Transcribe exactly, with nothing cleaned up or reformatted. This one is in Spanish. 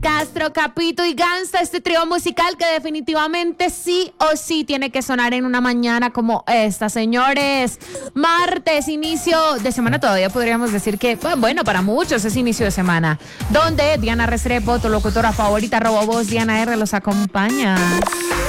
Castro, Capito y Gangsta, este trío musical que definitivamente sí o sí tiene que sonar en una mañana como esta, señores. Martes, inicio de semana, todavía podríamos decir que, bueno, para muchos es inicio de semana, donde Diana Restrepo, tu locutora favorita, Robovoz, Diana R, los acompaña.